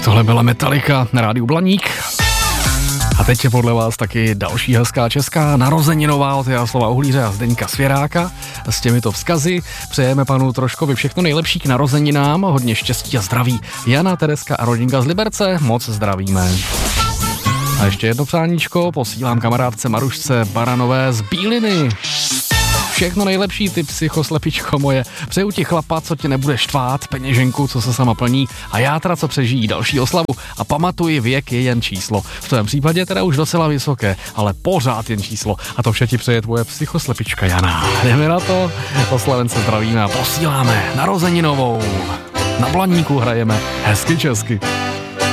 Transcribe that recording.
Tohle byla Metallica na rádiu Blaník. A teď je podle vás taky další hezká česká narozeninová od Jaroslava Uhlíře a Zdeňka Svěráka. S těmito vzkazy přejeme panu Troškovi všechno nejlepší k narozeninám, hodně štěstí a zdraví. Jana, Tereska a rodinka z Liberce, moc zdravíme. A ještě jedno přáníčko posílám kamarádce Marušce Baranové z Bíliny. Všechno nejlepší, ty psychoslepičko moje. Přeju ti chlapa, co tě nebude štvát, peněženku, co se sama plní a játra, co přežijí další oslavu. A pamatuji, věk je jen číslo. V tom případě teda už docela vysoké, ale pořád jen číslo. A to vše ti přeje tvoje psychoslepička Jana. Jdeme na to, oslavence zdravíme a posíláme narozeninovou. Na Blaníku hrajeme hezky česky.